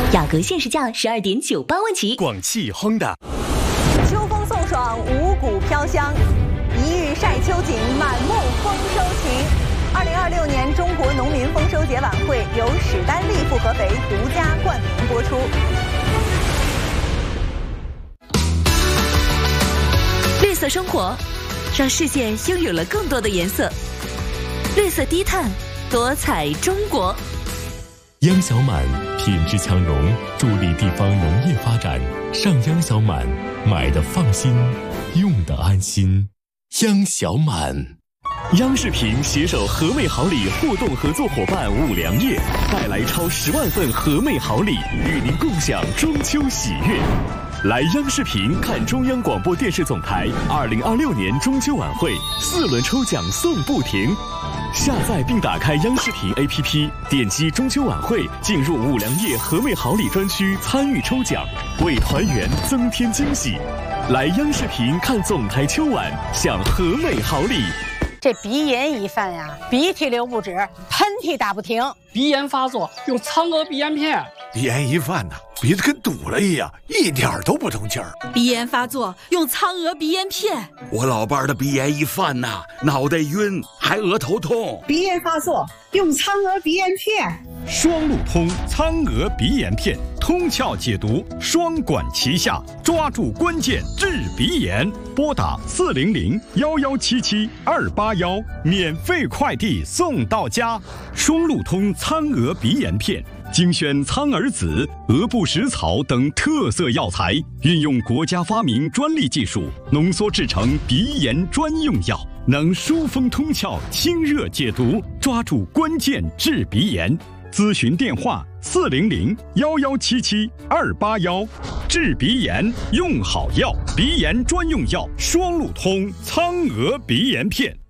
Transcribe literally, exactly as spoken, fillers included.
雅阁限时价十二点九八万起。 广汽 Honda。 秋风送爽，五谷飘香，一日晒秋景，满目丰收情。二零二六年中国农民丰收节晚会由史丹利复合肥独家冠名播出。 绿色生活，让世界拥有了更多的颜色。绿色低碳，多彩中国。 央小满品质强融，助力地方农业发展。上央小满，买的放心，用的安心。央小满。央视频携手和美好礼互动合作伙伴五粮液，带来超十万份和美好礼，与您共享中秋喜悦。来央视频看中央广播电视总台二零二六年中秋晚会，四轮抽奖送不停。下载并打开央视频 A P P， 点击中秋晚会，进入五粮液和美好礼专区参与抽奖，为团圆增添惊喜。来央视频看总台秋晚，享和美好礼。 这鼻炎一犯呀，鼻涕流不止，喷嚏打不停。 鼻炎发作用苍娥鼻炎片。 鼻炎一犯呐，鼻子跟堵了一样，一点都不通气儿。 鼻炎发作用苍娥鼻炎片。 我老伴儿的鼻炎一犯呐，脑袋晕，还额头痛。 鼻炎发作用苍娥鼻炎片。 双路通苍娥鼻炎片，通窍解毒，双管齐下，抓住关键治鼻炎。拨打四零零幺幺七七二八幺，免费快递送到家。双路通苍娥鼻炎片。精选苍耳子、鹅不食草等特色药材，运用国家发明专利技术，浓缩制成鼻炎专用药，能疏风通窍、清热解毒，抓住关键治鼻炎。咨询电话：四零零幺幺七七二八幺。治鼻炎用好药，鼻炎专用药双路通苍娥鼻炎片。